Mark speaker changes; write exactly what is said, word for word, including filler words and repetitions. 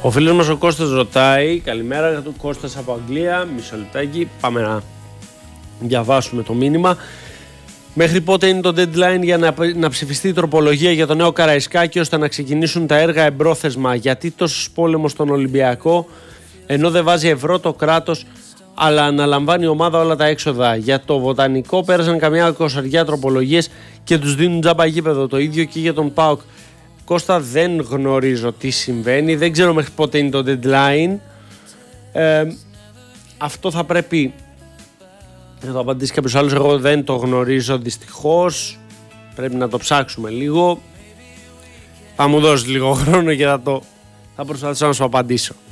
Speaker 1: Ο φίλος μας ο Κώστας ρωτάει, καλημέρα του Κώστας από Αγγλία, μισό λεπτάκι, πάμε να διαβάσουμε το μήνυμα. Μέχρι πότε είναι το deadline για να, να ψηφιστεί η τροπολογία για το νέο Καραϊσκάκη ώστε να ξεκινήσουν τα έργα εμπρόθεσμα? Γιατί τόσος πόλεμος στον Ολυμπιακό, ενώ δεν βάζει ευρώ το κράτος, αλλά αναλαμβάνει η ομάδα όλα τα έξοδα? Για το Βοτανικό πέρασαν καμιά εικοσαριά τροπολογίες και τους δίνουν τζάμπα γήπεδο. Το ίδιο και για τον ΠΑΟΚ. Κώστα, δεν γνωρίζω τι συμβαίνει, δεν ξέρω μέχρι πότε είναι το deadline. Ε, αυτό θα πρέπει να το απαντήσει κάποιος άλλος, εγώ δεν το γνωρίζω δυστυχώς, πρέπει να το ψάξουμε λίγο. Θα μου δώσει λίγο χρόνο και θα, το, θα προσπαθήσω να σου απαντήσω.